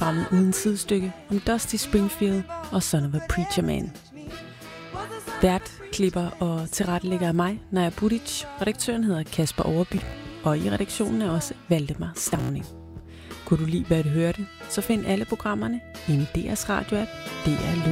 programmet uden sidestykke om Dusty Springfield og Son of a Preacher Man. Vært, klipper og tilrettelægger af mig, Naja Budic. Redaktøren hedder Kasper Overby, og i redaktionen er også Valdemar Stauning. Kunne du lide, hvad du hørte, så find alle programmerne inde i DR's radio-app, DR Lyd.